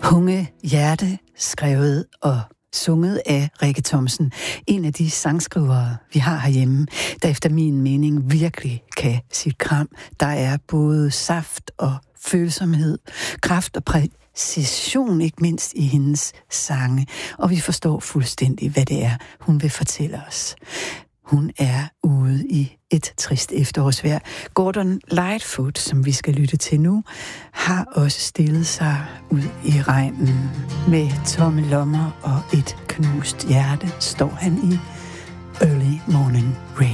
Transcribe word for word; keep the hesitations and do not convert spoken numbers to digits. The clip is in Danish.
Hunge Hjerte, skrevet og sunget af Rikke Thomsen. En af de sangskrivere, vi har herhjemme, der efter min mening virkelig kan sit kram. Der er både saft og følsomhed, kraft og præcision, ikke mindst i hendes sange. Og vi forstår fuldstændig, hvad det er, hun vil fortælle os. Hun er ude i et trist efterårsvejr. Gordon Lightfoot, som vi skal lytte til nu, har også stillet sig ud i regnen. Med tomme lommer og et knust hjerte står han i Early Morning Rain.